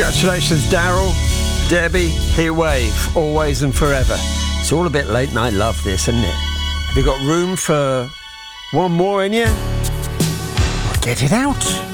Congratulations, Daryl, Debbie, Heatwave, always and forever. It's all a bit late night love, this, isn't it? Have you got room for one more in you? Well, get it out.